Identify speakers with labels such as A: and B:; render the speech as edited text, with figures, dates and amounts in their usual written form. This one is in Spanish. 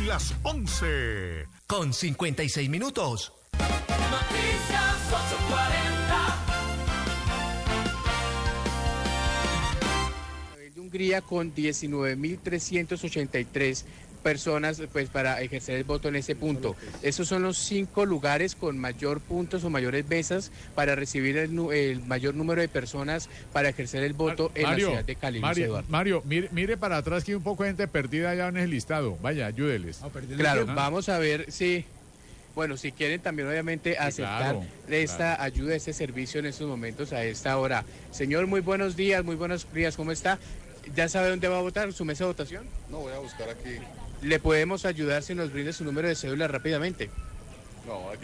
A: las 11.
B: Con 56 minutos.
C: Noticias 8:40.
D: De Hungría con 19.383 personas pues para ejercer el voto en ese punto. Esos son los 5 lugares con mayor puntos o mayores mesas para recibir el mayor número de personas para ejercer el voto en la ciudad de Cali.
E: Mario, mire para atrás que hay un poco de gente perdida allá en el listado. Vaya, ayúdeles.
D: Claro, vamos a ver si... Bueno, si quieren también obviamente aceptar esta ayuda, este servicio en estos momentos a esta hora. Señor, muy buenos días, ¿cómo está? ¿Ya sabe dónde va a votar, su mesa de votación?
F: No, voy a buscar aquí.
D: ¿Le podemos ayudar si nos brinde su número de cédula rápidamente?
F: No, aquí